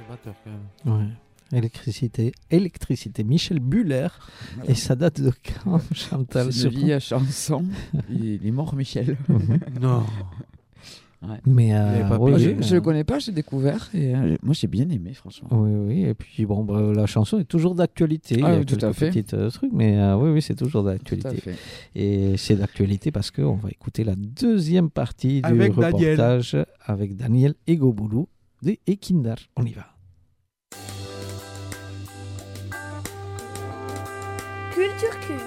conservateur quand même. Ouais. Électricité, Michel Buller. Et ça date de quand, Chantal? C'est une vieille chanson. Il est mort, Michel. Non. Ouais. Mais je le connais pas, j'ai découvert et moi j'ai bien aimé, franchement. Oui. Et puis la chanson est toujours d'actualité. Ah, il y a tout à quelques fait. petits trucs, mais oui, c'est toujours Tout à d'actualité. fait. Et c'est d'actualité parce qu'on va écouter la deuxième partie du Avec reportage avec Daniel Egoboulou de Ekindar. On y va. Culture Cube.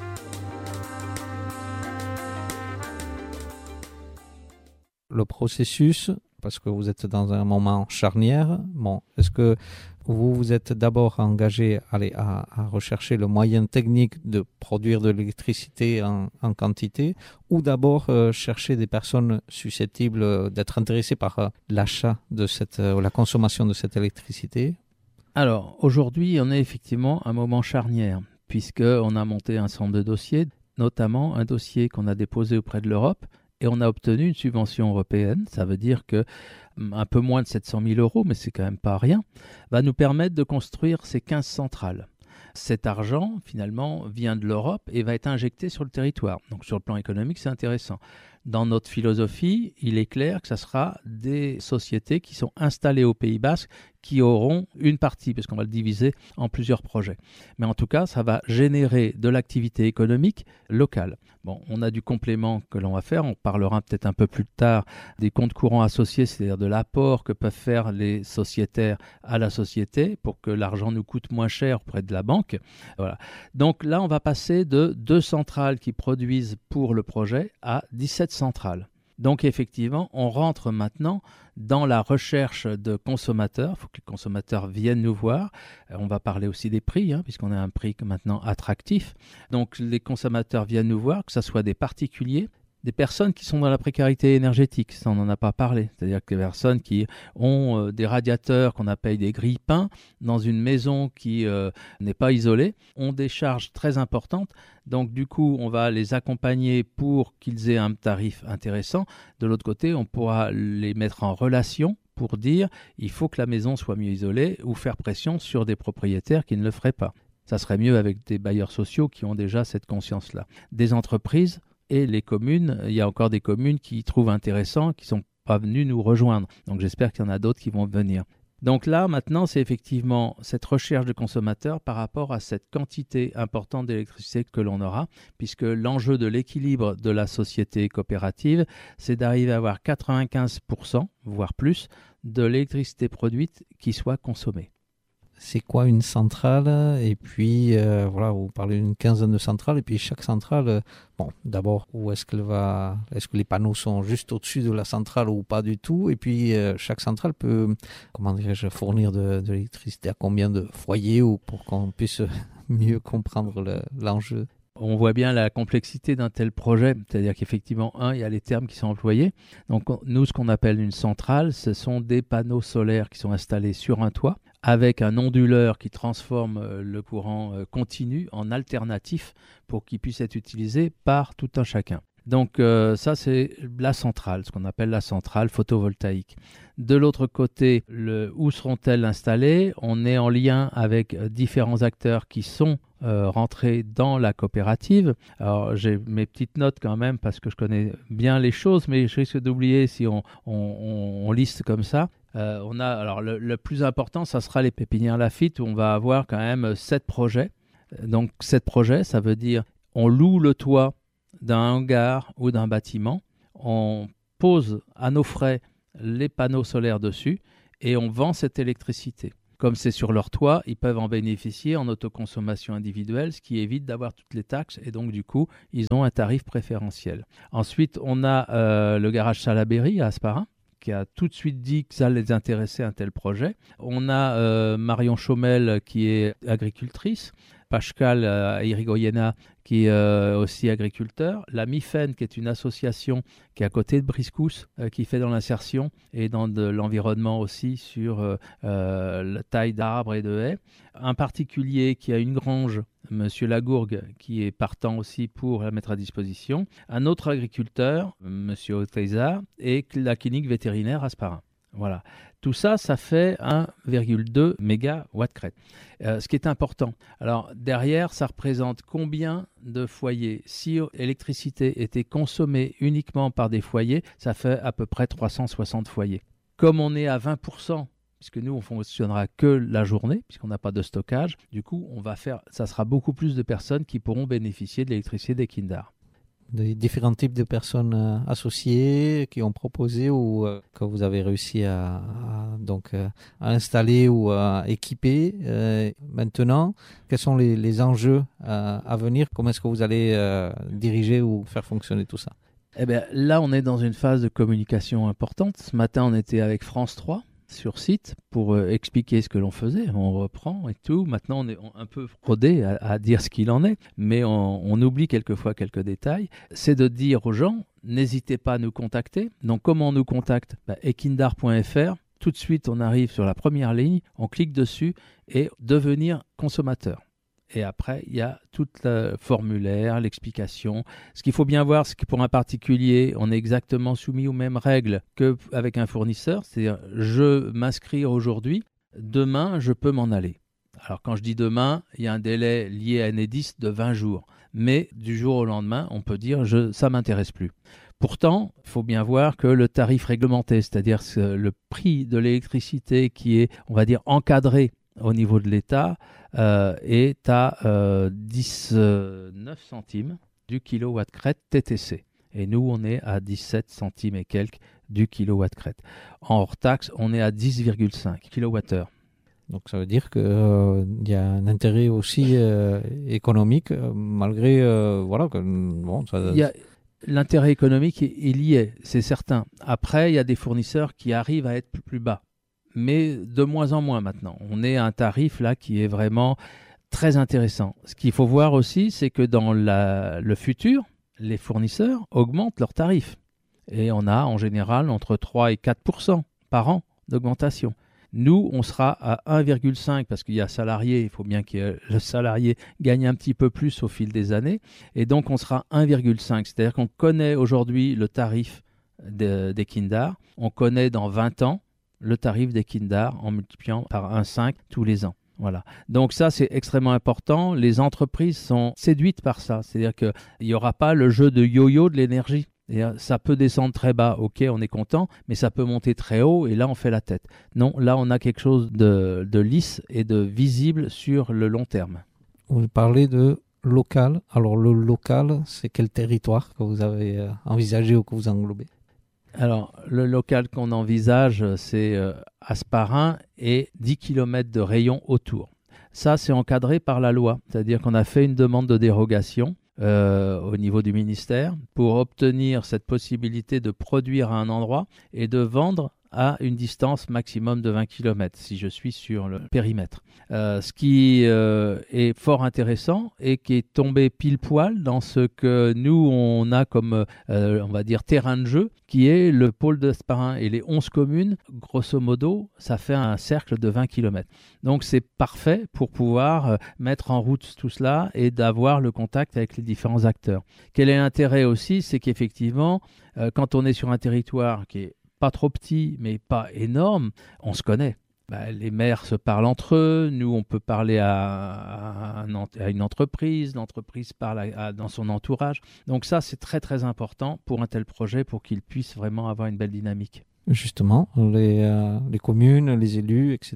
Le processus, parce que vous êtes dans un moment charnière, est-ce que vous êtes d'abord engagé à rechercher le moyen technique de produire de l'électricité en quantité, ou d'abord chercher des personnes susceptibles d'être intéressées par l'achat de la consommation de cette électricité? Alors, aujourd'hui, on est effectivement à un moment charnière, puisqu'on a monté un certain nombre de dossiers, notamment un dossier qu'on a déposé auprès de l'Europe, et on a obtenu une subvention européenne. Ça veut dire que un peu moins de 700 000 €, mais c'est quand même pas rien, va nous permettre de construire ces 15 centrales. Cet argent, finalement, vient de l'Europe et va être injecté sur le territoire. Donc, sur le plan économique, c'est intéressant. Dans notre philosophie, il est clair que ce sera des sociétés qui sont installées au Pays Basque qui auront une partie, parce qu'on va le diviser en plusieurs projets. Mais en tout cas, ça va générer de l'activité économique locale. Bon, on a du complément que l'on va faire, on parlera peut-être un peu plus tard des comptes courants associés, c'est-à-dire de l'apport que peuvent faire les sociétaires à la société pour que l'argent nous coûte moins cher auprès de la banque. Voilà. Donc là, on va passer de 2 centrales qui produisent pour le projet à 17 centrales. Donc effectivement, on rentre maintenant dans la recherche de consommateurs. Il faut que les consommateurs viennent nous voir. On va parler aussi des prix, puisqu'on a un prix maintenant attractif. Donc les consommateurs viennent nous voir, que ce soit des particuliers, des personnes qui sont dans la précarité énergétique, ça on n'en a pas parlé, c'est-à-dire que des personnes qui ont des radiateurs qu'on appelle des grille-pains dans une maison qui n'est pas isolée, ont des charges très importantes, donc du coup on va les accompagner pour qu'ils aient un tarif intéressant. De l'autre côté, on pourra les mettre en relation pour dire il faut que la maison soit mieux isolée ou faire pression sur des propriétaires qui ne le feraient pas. Ça serait mieux avec des bailleurs sociaux qui ont déjà cette conscience-là. Des entreprises et les communes, il y a encore des communes qui trouvent intéressant, qui ne sont pas venues nous rejoindre. Donc j'espère qu'il y en a d'autres qui vont venir. Donc là, maintenant, c'est effectivement cette recherche de consommateurs par rapport à cette quantité importante d'électricité que l'on aura, puisque l'enjeu de l'équilibre de la société coopérative, c'est d'arriver à avoir 95%, voire plus, de l'électricité produite qui soit consommée. C'est quoi une centrale? Et puis, vous parlez d'une quinzaine de centrales. Et puis, chaque centrale, d'abord, où est-ce qu'elle va? Est-ce que les panneaux sont juste au-dessus de la centrale ou pas du tout? Et puis, chaque centrale peut, fournir de l'électricité à combien de foyers, ou pour qu'on puisse mieux comprendre l'enjeu? On voit bien la complexité d'un tel projet, c'est-à-dire qu'effectivement, il y a les termes qui sont employés. Donc, nous, ce qu'on appelle une centrale, ce sont des panneaux solaires qui sont installés sur un toit, avec un onduleur qui transforme le courant continu en alternatif pour qu'il puisse être utilisé par tout un chacun. Donc ça, c'est la centrale, ce qu'on appelle la centrale photovoltaïque. De l'autre côté, où seront-elles installées? On est en lien avec différents acteurs qui sont rentrés dans la coopérative. Alors, j'ai mes petites notes quand même parce que je connais bien les choses, mais je risque d'oublier si on liste comme ça. Alors le plus important, ça sera les pépinières Laffitte, où on va avoir quand même 7 projets. Donc 7 projets, ça veut dire on loue le toit d'un hangar ou d'un bâtiment, on pose à nos frais les panneaux solaires dessus et on vend cette électricité. Comme c'est sur leur toit, ils peuvent en bénéficier en autoconsommation individuelle, ce qui évite d'avoir toutes les taxes et donc du coup, ils ont un tarif préférentiel. Ensuite, on a le garage Salaberry à Hasparren, qui a tout de suite dit que ça les intéressait un tel projet. On a Marion Chaumel qui est agricultrice, Pascal à Irigoyena qui est aussi agriculteur, la MIFEN qui est une association qui est à côté de Briscousse, qui fait dans l'insertion et dans de l'environnement aussi sur la taille d'arbres et de haies, un particulier qui a une grange, Monsieur Lagourgue, qui est partant aussi pour la mettre à disposition, un autre agriculteur, Monsieur Oteiza, et la clinique vétérinaire à Hasparren. Voilà. Tout ça, ça fait 1,2 mégawatt-crête. Ce qui est important. Alors, derrière, ça représente combien de foyers? Si l'électricité était consommée uniquement par des foyers, ça fait à peu près 360 foyers. Comme on est à 20%, puisque nous, on fonctionnera que la journée, puisqu'on n'a pas de stockage, du coup, ça sera beaucoup plus de personnes qui pourront bénéficier de l'électricité d'Ekindar. Des différents types de personnes associées qui ont proposé ou que vous avez réussi à installer ou à équiper. Maintenant, quels sont les enjeux à venir? Comment est-ce que vous allez diriger ou faire fonctionner tout ça? Eh bien, là, on est dans une phase de communication importante. Ce matin, on était avec France 3 sur site pour expliquer ce que l'on faisait. On reprend et tout. Maintenant, on est un peu rodé à dire ce qu'il en est, mais on oublie quelquefois quelques détails. C'est de dire aux gens, n'hésitez pas à nous contacter. Donc, comment on nous contacte? Ekindar.fr. Tout de suite, on arrive sur la première ligne, on clique dessus et devenir consommateur. Et après, il y a tout le formulaire, l'explication. Ce qu'il faut bien voir, c'est que pour un particulier, on est exactement soumis aux mêmes règles qu'avec un fournisseur. C'est-à-dire, je m'inscris aujourd'hui, demain, je peux m'en aller. Alors, quand je dis demain, il y a un délai lié à Enedis de 20 jours. Mais du jour au lendemain, on peut dire, ça ne m'intéresse plus. Pourtant, il faut bien voir que le tarif réglementé, c'est-à-dire le prix de l'électricité qui est, on va dire, encadré au niveau de l'État, est à 19 centimes du kilowatt-crête TTC. Et nous, on est à 17 centimes et quelques du kilowatt-crête. En hors taxe, on est à 10,5 kWh. Donc ça veut dire qu'il y a un intérêt aussi économique, malgré l'intérêt économique, il y est, c'est certain. Après, il y a des fournisseurs qui arrivent à être plus bas. Mais de moins en moins maintenant. On est à un tarif là qui est vraiment très intéressant. Ce qu'il faut voir aussi, c'est que dans le futur, les fournisseurs augmentent leurs tarifs. Et on a en général entre 3 et 4% par an d'augmentation. Nous, on sera à 1,5 parce qu'il y a salarié, il faut bien que le salarié gagne un petit peu plus au fil des années. Et donc, on sera 1,5. C'est-à-dire qu'on connaît aujourd'hui le tarif d'Ekindar. On connaît dans 20 ans le tarif d'Ekindar en multipliant par 1,5 tous les ans. Voilà. Donc ça, c'est extrêmement important. Les entreprises sont séduites par ça. C'est-à-dire qu'il n'y aura pas le jeu de yo-yo de l'énergie. Et ça peut descendre très bas, ok, on est content, mais ça peut monter très haut et là, on fait la tête. Non, là, on a quelque chose de lisse et de visible sur le long terme. Vous parlez de local. Alors, le local, c'est quel territoire que vous avez envisagé ou que vous englobez? Alors, le local qu'on envisage, c'est Hasparren et 10 km de rayon autour. Ça, c'est encadré par la loi, c'est-à-dire qu'on a fait une demande de dérogation au niveau du ministère pour obtenir cette possibilité de produire à un endroit et de vendre à une distance maximum de 20 km si je suis sur le périmètre. Ce qui est fort intéressant et qui est tombé pile poil dans ce que nous on a comme on va dire terrain de jeu qui est le pôle d'Hasparren et les 11 communes, grosso modo, ça fait un cercle de 20 km. Donc c'est parfait pour pouvoir mettre en route tout cela et d'avoir le contact avec les différents acteurs. Quel est l'intérêt aussi, c'est qu'effectivement, quand on est sur un territoire qui est pas trop petit, mais pas énorme, on se connaît. Les maires se parlent entre eux, nous on peut parler à une entreprise, l'entreprise parle dans son entourage. Donc ça c'est très très important pour un tel projet pour qu'il puisse vraiment avoir une belle dynamique. Justement, les communes, les élus, etc.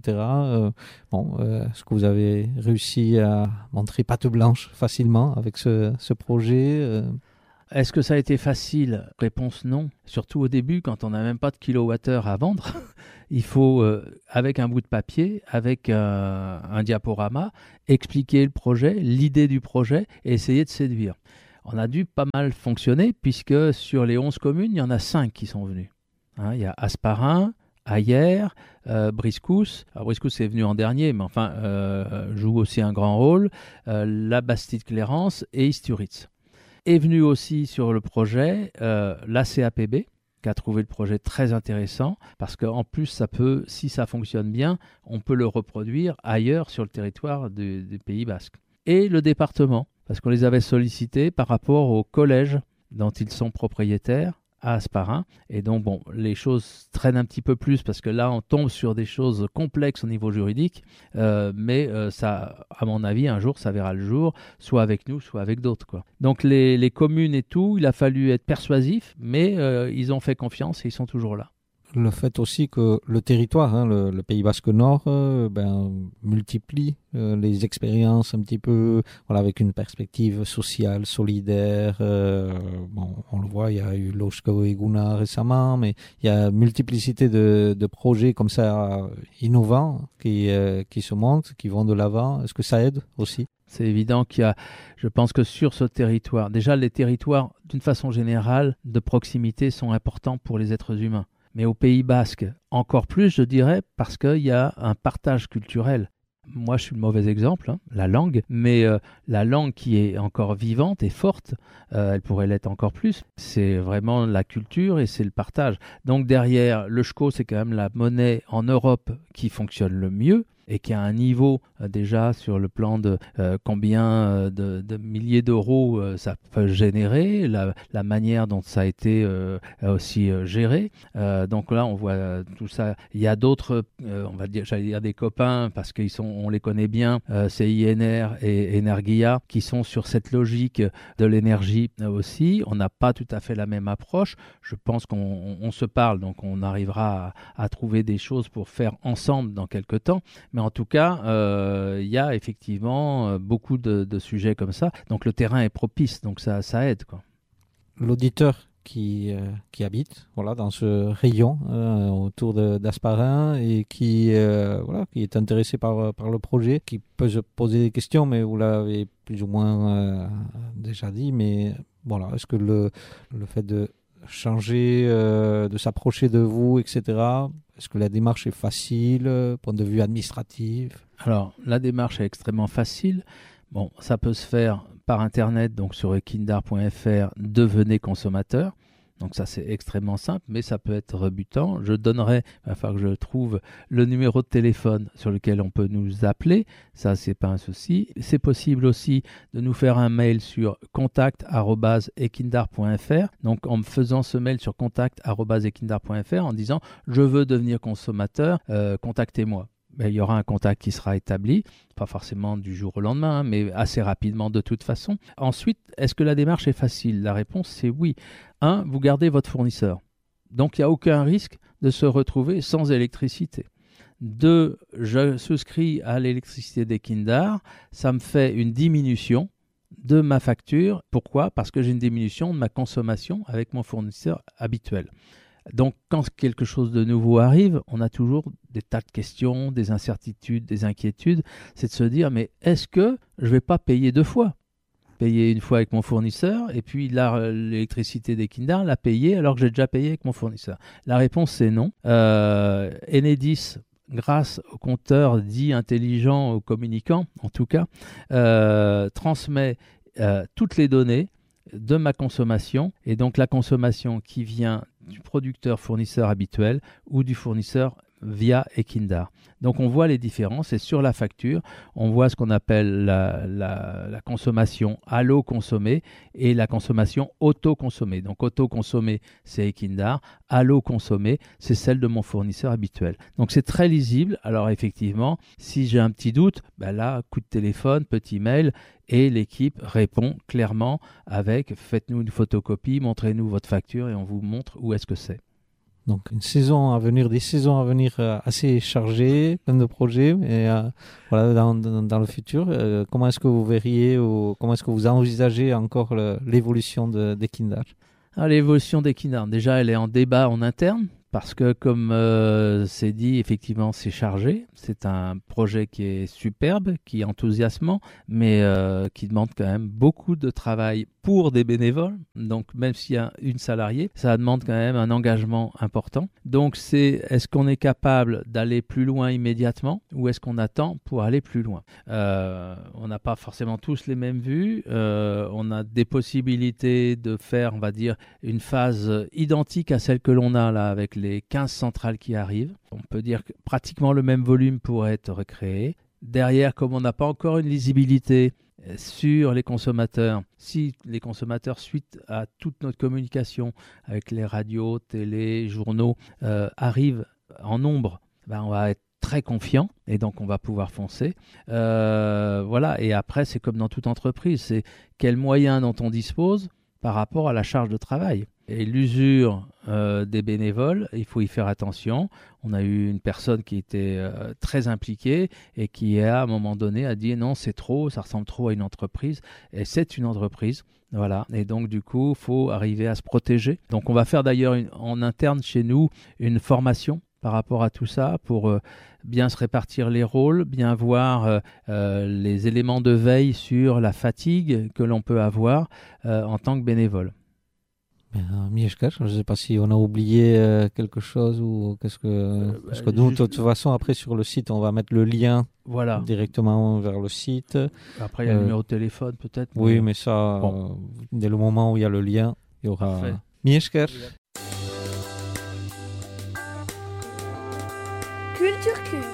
Est-ce que vous avez réussi à montrer patte blanche facilement avec ce projet Est-ce que ça a été facile? Réponse non. Surtout au début, quand on n'a même pas de kilowattheure à vendre, il faut, avec un bout de papier, avec un diaporama, expliquer le projet, l'idée du projet et essayer de séduire. On a dû pas mal fonctionner puisque sur les 11 communes, il y en a 5 qui sont venues. Il y a Hasparren, Ayer, Briscousse. Alors Briscousse est venu en dernier, mais enfin joue aussi un grand rôle. La Bastide-Clérance et Isturitz. Est venu aussi sur le projet la CAPB, qui a trouvé le projet très intéressant, parce qu'en plus, ça peut, si ça fonctionne bien, on peut le reproduire ailleurs sur le territoire du Pays Basque. Et le département, parce qu'on les avait sollicités par rapport au collège dont ils sont propriétaires à Hasparren. Et donc, bon, les choses traînent un petit peu plus parce que là, on tombe sur des choses complexes au niveau juridique. Mais ça, à mon avis, un jour, ça verra le jour, soit avec nous, soit avec d'autres, quoi. Donc, les communes et tout, il a fallu être persuasif, mais ils ont fait confiance et ils sont toujours là. Le fait aussi que le territoire, le Pays Basque Nord, multiplie les expériences un petit peu, voilà, avec une perspective sociale, solidaire. On le voit, il y a eu l'Oshko Eguna récemment, mais il y a multiplicité de projets comme ça innovants qui se montent, qui vont de l'avant. Est-ce que ça aide aussi ? C'est évident je pense que sur ce territoire, déjà les territoires, d'une façon générale, de proximité sont importants pour les êtres humains. Mais au Pays Basque, encore plus, je dirais, parce qu'il y a un partage culturel. Moi, je suis le mauvais exemple, la langue, mais la langue qui est encore vivante et forte, elle pourrait l'être encore plus. C'est vraiment la culture et c'est le partage. Donc derrière, le SCHCO, c'est quand même la monnaie en Europe qui fonctionne le mieux et qui a un niveau déjà sur le plan de combien de milliers d'euros ça peut générer, la manière dont ça a été aussi géré. Donc là, on voit tout ça. Il y a d'autres, j'allais dire des copains, parce on les connaît bien, c'est INR et Energia, qui sont sur cette logique de l'énergie aussi. On n'a pas tout à fait la même approche. Je pense qu'on se parle, donc on arrivera à trouver des choses pour faire ensemble dans quelques temps. Mais en tout cas, il y a effectivement beaucoup de sujets comme ça. Donc le terrain est propice, donc ça aide, quoi. L'auditeur qui habite dans ce rayon autour d'Hasparren et qui est intéressé par le projet, qui peut se poser des questions, mais vous l'avez plus ou moins déjà dit. Mais voilà, est-ce que le fait de changer, de s'approcher de vous, etc., est-ce que la démarche est facile, point de vue administratif ? Alors, la démarche est extrêmement facile. Bon, ça peut se faire par Internet, donc sur ekindar.fr, devenez consommateur. Donc ça, c'est extrêmement simple, mais ça peut être rebutant. Il va falloir que je trouve le numéro de téléphone sur lequel on peut nous appeler. Ça, c'est pas un souci. C'est possible aussi de nous faire un mail sur contact@ekindar.fr. Donc, en me faisant ce mail sur contact@ekindar.fr en disant « Je veux devenir consommateur, contactez-moi ». Il y aura un contact qui sera établi, pas forcément du jour au lendemain, mais assez rapidement de toute façon. Ensuite, est-ce que la démarche est facile ? La réponse, c'est oui. 1, vous gardez votre fournisseur. Donc, il n'y a aucun risque de se retrouver sans électricité. 2, je souscris à l'électricité d'Ekindar. Ça me fait une diminution de ma facture. Pourquoi ? Parce que j'ai une diminution de ma consommation avec mon fournisseur habituel. Donc, quand quelque chose de nouveau arrive, on a toujours des tas de questions, des incertitudes, des inquiétudes. C'est de se dire, mais est-ce que je ne vais pas payer 2 fois ? Payer une fois avec mon fournisseur, et puis là, l'électricité d'Ekindar, la payer alors que j'ai déjà payé avec mon fournisseur. La réponse, c'est non. Enedis, grâce au compteur dit intelligent, au communicant, en tout cas, transmet toutes les données de ma consommation, et donc la consommation qui vient du producteur fournisseur habituel ou du fournisseur via Ekindar. Donc on voit les différences, et sur la facture, on voit ce qu'on appelle la consommation à l'eau consommée et la consommation auto-consommée. Donc auto-consommée, c'est Ekindar, à l'eau consommée, c'est celle de mon fournisseur habituel. Donc c'est très lisible. Alors effectivement, si j'ai un petit doute, là, coup de téléphone, petit mail, et l'équipe répond clairement avec « faites-nous une photocopie, montrez-nous votre facture et on vous montre où est-ce que c'est ». Donc des saisons à venir assez chargées, plein de projets, et dans le futur, comment est-ce que vous verriez ou comment est-ce que vous envisagez encore l'évolution d'Ekindar ? L'évolution d'Ekindar, déjà elle est en débat en interne, parce que comme c'est dit, effectivement c'est chargé, c'est un projet qui est superbe, qui est enthousiasmant, mais qui demande quand même beaucoup de travail pour des bénévoles. Donc même s'il y a une salariée, ça demande quand même un engagement important. Donc est-ce qu'on est capable d'aller plus loin immédiatement, ou est-ce qu'on attend pour aller plus loin ? On n'a pas forcément tous les mêmes vues, on a des possibilités de faire, on va dire, une phase identique à celle que l'on a là avec les 15 centrales qui arrivent. On peut dire que pratiquement le même volume pourrait être recréé. Derrière, comme on n'a pas encore une lisibilité, sur les consommateurs. Si les consommateurs, suite à toute notre communication avec les radios, télé, journaux, arrivent en nombre, on va être très confiant et donc on va pouvoir foncer. Voilà. Et après, c'est comme dans toute entreprise, c'est quels moyens dont on dispose par rapport à la charge de travail. Et l'usure des bénévoles, il faut y faire attention. On a eu une personne qui était très impliquée et qui, à un moment donné, a dit non, c'est trop, ça ressemble trop à une entreprise. Et c'est une entreprise. Voilà. Et donc, du coup, il faut arriver à se protéger. Donc, on va faire d'ailleurs en interne chez nous une formation par rapport à tout ça pour bien se répartir les rôles, bien voir les éléments de veille sur la fatigue que l'on peut avoir en tant que bénévole. Mieszka, je ne sais pas si on a oublié quelque chose ou qu'est-ce que... Parce que nous, de toute façon, après sur le site, on va mettre le lien directement vers le site. Après, il y a le numéro de téléphone peut-être. Oui, mais ça, dès le moment où il y a le lien, il y aura... Mieszka. Culture Cube.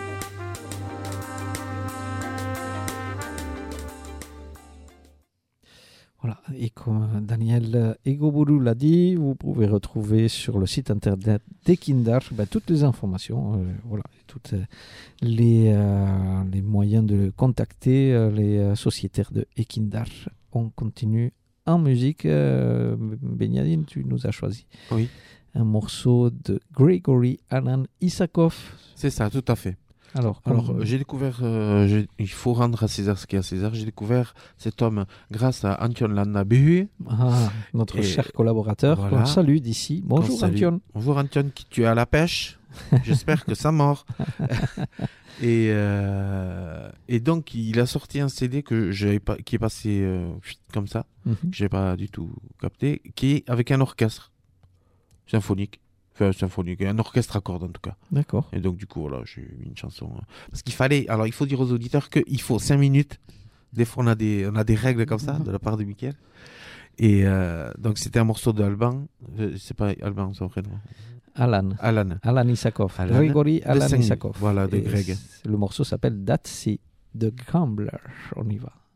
Voilà, et comme Daniel Egoburu l'a dit, vous pouvez retrouver sur le site internet d'Ekindar toutes les informations, voilà, tous les moyens de contacter les sociétaires de Ekindar. On continue en musique. Benyadine, tu nous as choisi un morceau de Gregory Alan Isakov. C'est ça, tout à fait. Alors, j'ai découvert, il faut rendre à César ce qui est à César, j'ai découvert cet homme grâce à Antion Lannabehu. Notre cher collaborateur. Voilà. Salut d'ici. Bonjour Antion. Bonjour Antion, qui tu es à la pêche. J'espère que ça mord. Et donc, il a sorti un CD qui est passé comme ça, que je n'ai pas du tout capté, qui est avec un orchestre symphonique. Symphonique, un orchestre à cordes en tout cas. D'accord. Et donc du coup, voilà, j'ai mis une chanson. Parce qu'il fallait, alors il faut dire aux auditeurs qu'il faut 5 minutes. Des fois, on a des règles comme ça de la part de Mickaël. Et donc c'était un morceau d'Alban. C'est pas Alban son prénom. Alan Isakov. Gregory Alan Isakov. Voilà, de Greg. Le morceau s'appelle Datsy de Gambler. On y va.